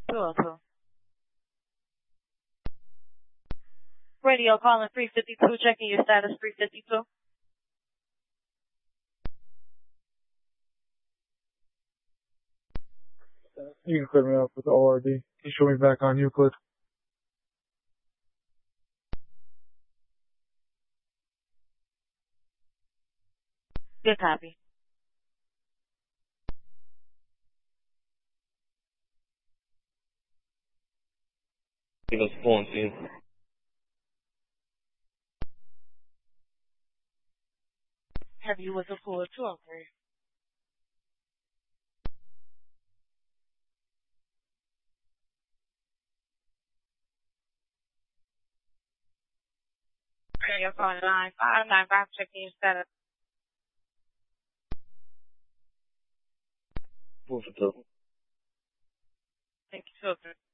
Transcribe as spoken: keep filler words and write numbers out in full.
two oh two. Radio calling three fifty-two, checking your status three fifty-two. You can clear me up with the O R D. You show me back on Euclid. Good copy. Give us quarantine. Have you with a full two oh three? Radio calling nine five nine five, checking your status. Four for two. Thank you, filter.